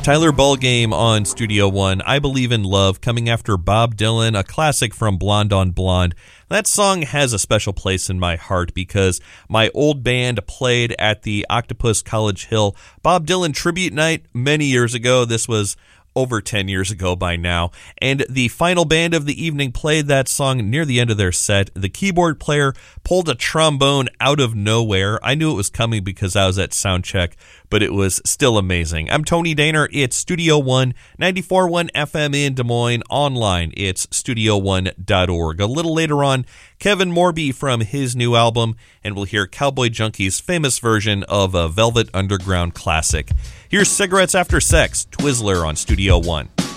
Tyler Ballgame on Studio One, I Believe in Love, coming after Bob Dylan, a classic from Blonde on Blonde. That song has a special place in my heart because my old band played at the Octopus College Hill Bob Dylan tribute night many years ago. This was over 10 years ago by now, and the final band of the evening played that song near the end of their set. The keyboard player pulled a trombone out of nowhere. I knew it was coming because I was at sound check, but it was still amazing. I'm Tony Daner. It's Studio One, 94.1 FM in Des Moines. Online, it's studio1.org. A little later on, Kevin Morby from his new album, and we'll hear Cowboy Junkie's famous version of a Velvet Underground classic. Here's Cigarettes After Sex, Twizzler on Studio One.